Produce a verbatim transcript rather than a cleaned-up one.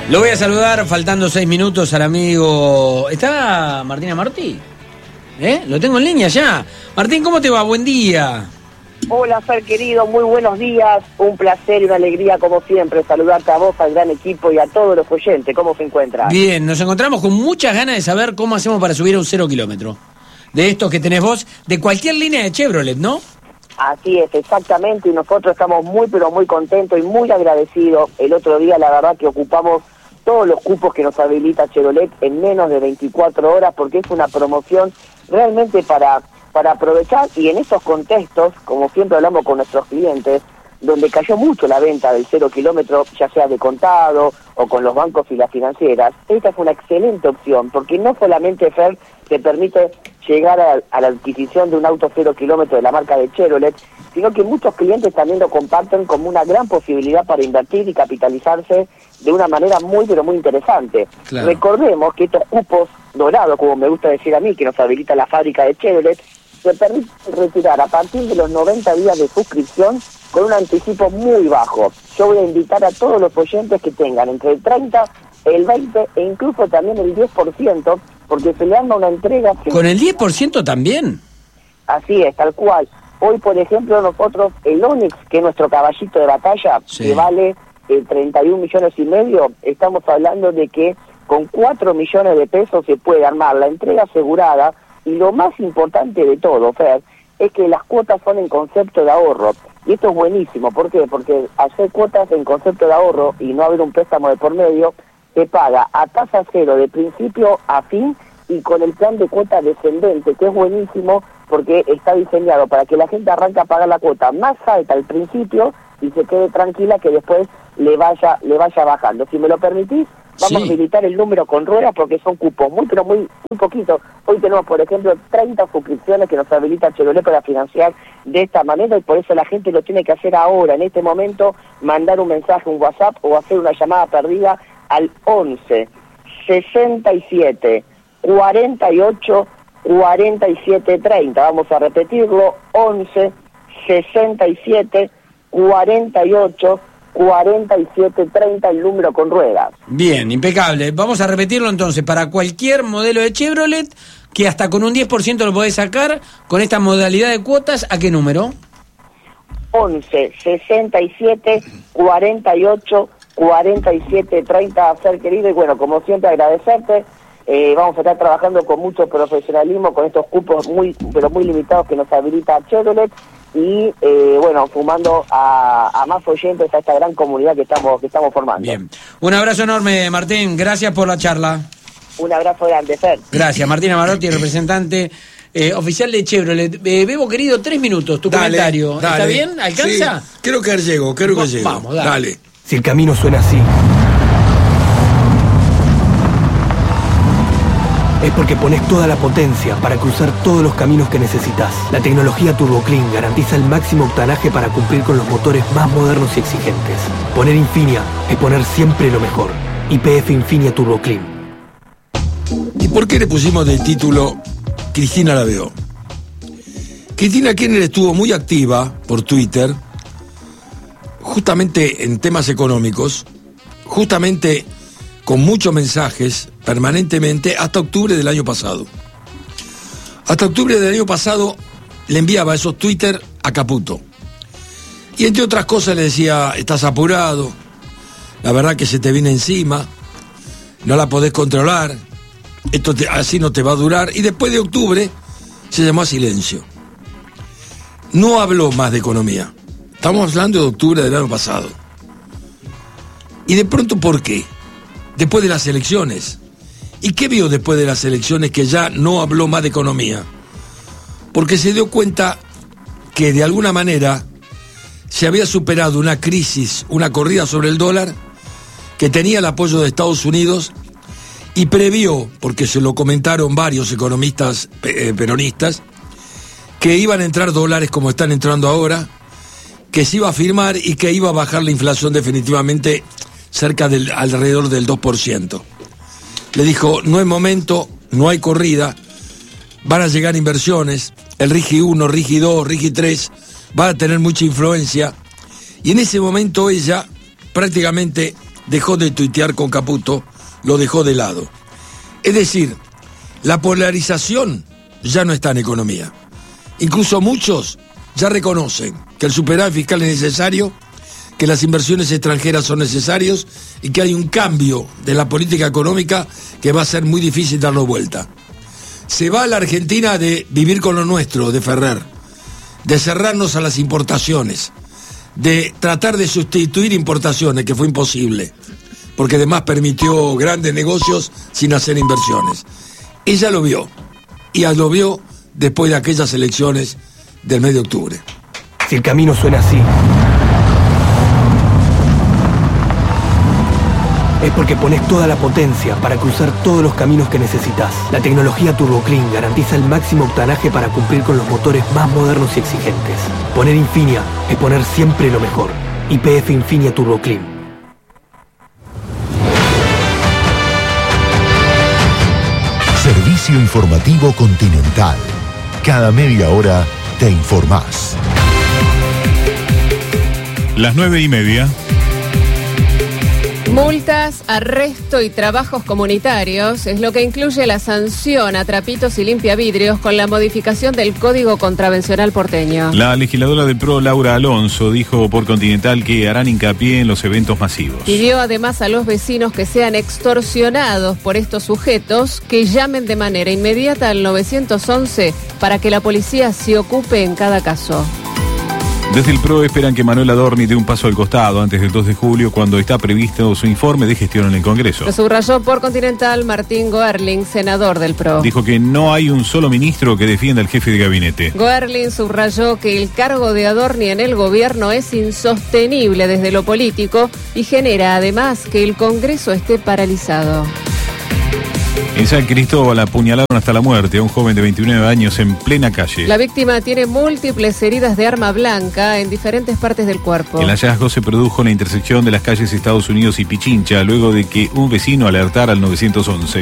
Lo voy a saludar faltando seis minutos al amigo. ¿Está Martín Amarti? ¿Eh? Lo tengo en línea ya. Martín, ¿cómo te va? Buen día. Hola, Fer querido, muy buenos días. Un placer y una alegría, como siempre, saludarte a vos, al gran equipo y a todos los oyentes. ¿Cómo se encuentran? Bien, nos encontramos con muchas ganas de saber cómo hacemos para subir a un cero kilómetro. De estos que tenés vos, de cualquier línea de Chevrolet, ¿no? Así es, exactamente, y nosotros estamos muy, pero muy contentos y muy agradecidos. El otro día, la verdad, que ocupamos todos los cupos que nos habilita Chevrolet en menos de veinticuatro horas, porque es una promoción realmente para, para aprovechar, y en estos contextos, como siempre hablamos con nuestros clientes, donde cayó mucho la venta del cero kilómetro, ya sea de contado o con los bancos y las financieras, esta es una excelente opción, porque no solamente, Fer, te permite llegar a, a la adquisición de un auto cero kilómetro de la marca de Chevrolet, sino que muchos clientes también lo comparten como una gran posibilidad para invertir y capitalizarse de una manera muy, pero muy interesante. Claro. Recordemos que estos cupos dorados, como me gusta decir a mí, que nos habilita la fábrica de Chevrolet, se permite retirar a partir de los noventa días de suscripción con un anticipo muy bajo. Yo voy a invitar a todos los oyentes que tengan entre el treinta, el veinte e incluso también el diez por ciento, porque se le anda una entrega... ¿Con el diez por ciento también? Así es, tal cual. Hoy, por ejemplo, nosotros, el Onix, que es nuestro caballito de batalla, sí, que vale eh, treinta y un millones y medio, estamos hablando de que con cuatro millones de pesos se puede armar la entrega asegurada, y lo más importante de todo, Fer, es que las cuotas son en concepto de ahorro. Y esto es buenísimo. ¿Por qué? Porque hacer cuotas en concepto de ahorro y no haber un préstamo de por medio, se paga a tasa cero de principio a fin y con el plan de cuota descendente, que es buenísimo porque está diseñado para que la gente arranque a pagar la cuota más alta al principio y se quede tranquila que después le vaya le vaya bajando. Si me lo permitís, vamos sí. a habilitar el número con ruedas porque son cupos muy, pero muy muy poquitos. Hoy tenemos, por ejemplo, treinta suscripciones que nos habilita Chevrolet para financiar de esta manera, y por eso la gente lo tiene que hacer ahora, en este momento, mandar un mensaje, un WhatsApp o hacer una llamada perdida al once, sesenta y siete, cuarenta y ocho, cuarenta y siete, treinta. Vamos a repetirlo, once, sesenta y siete, cuarenta y ocho, cuarenta y siete, treinta, el número con ruedas. Bien, impecable. Vamos a repetirlo entonces, para cualquier modelo de Chevrolet, que hasta con un diez por ciento lo podés sacar, con esta modalidad de cuotas, ¿a qué número? once, sesenta y siete, cuarenta y ocho, cuarenta y siete, treinta, ser querido, y bueno, como siempre agradecerte. Eh, vamos a estar trabajando con mucho profesionalismo, con estos cupos muy, pero muy limitados que nos habilita Chevrolet, y eh, bueno, sumando a, a más oyentes a esta gran comunidad que estamos que estamos formando. Bien, un abrazo enorme, Martín, gracias por la charla. Un abrazo grande, Fer. Gracias, Martín Amarotti, representante eh, oficial de Chevrolet. Eh, Bebo, querido, tres minutos, tu dale, comentario. Dale. ¿Está bien? ¿Alcanza? Sí, creo que llego, creo que Va, llego. Vamos, dale. dale. Si el camino suena así, es porque pones toda la potencia para cruzar todos los caminos que necesitas. La tecnología Turbo Clean garantiza el máximo octanaje para cumplir con los motores más modernos y exigentes. Poner Infinia es poner siempre lo mejor. Y P F Infinia Turbo Clean. ¿Y por qué le pusimos de título Cristina la veo? Cristina Kirchner estuvo muy activa por Twitter, justamente en temas económicos, justamente con muchos mensajes permanentemente hasta octubre del año pasado. Hasta octubre del año pasado le enviaba esos Twitter a Caputo. Y entre otras cosas le decía, estás apurado, la verdad que se te viene encima, no la podés controlar, esto te, así no te va a durar. Y después de octubre se llamó a silencio. No habló más de economía. Estamos hablando de octubre del año pasado. Y de pronto, ¿por qué? Después de las elecciones. ¿Y qué vio después de las elecciones que ya no habló más de economía? Porque se dio cuenta que de alguna manera se había superado una crisis, una corrida sobre el dólar, que tenía el apoyo de Estados Unidos, y previó, porque se lo comentaron varios economistas eh, peronistas, que iban a entrar dólares como están entrando ahora, que se iba a firmar y que iba a bajar la inflación definitivamente cerca del alrededor del dos por ciento. Le dijo, no es momento, no hay corrida, van a llegar inversiones, el RIGI uno, RIGI dos, RIGI tres va a tener mucha influencia, y en ese momento ella prácticamente dejó de tuitear con Caputo, lo dejó de lado. Es decir, la polarización ya no está en economía. Incluso muchos ya reconocen que el superávit fiscal es necesario, que las inversiones extranjeras son necesarios y que hay un cambio de la política económica que va a ser muy difícil darlo vuelta. Se va a la Argentina de vivir con lo nuestro, de Ferrer, de cerrarnos a las importaciones, de tratar de sustituir importaciones, que fue imposible, porque además permitió grandes negocios sin hacer inversiones. Ella lo vio, y lo vio después de aquellas elecciones del mes de octubre. Si el camino suena así, es porque pones toda la potencia para cruzar todos los caminos que necesitas. La tecnología TurboClean garantiza el máximo octanaje para cumplir con los motores más modernos y exigentes. Poner Infinia es poner siempre lo mejor. Y P F Infinia TurboClean. Servicio Informativo Continental. Cada media hora te informás. Las nueve y media. Multas, arresto y trabajos comunitarios es lo que incluye la sanción a trapitos y limpiavidrios con la modificación del Código Contravencional porteño. La legisladora del P R O, Laura Alonso, dijo por Continental que harán hincapié en los eventos masivos. Pidió además a los vecinos que sean extorsionados por estos sujetos que llamen de manera inmediata al nueve once para que la policía se ocupe en cada caso. Desde el P R O esperan que Manuel Adorni dé un paso al costado antes del dos de julio, cuando está previsto su informe de gestión en el Congreso. Lo subrayó por Continental Martín Goerling, senador del P R O. Dijo que no hay un solo ministro que defienda al jefe de gabinete. Goerling subrayó que el cargo de Adorni en el gobierno es insostenible desde lo político y genera además que el Congreso esté paralizado. En San Cristóbal apuñalaron hasta la muerte a un joven de veintinueve años en plena calle. La víctima tiene múltiples heridas de arma blanca en diferentes partes del cuerpo. El hallazgo se produjo en la intersección de las calles Estados Unidos y Pichincha, luego de que un vecino alertara al nueve once.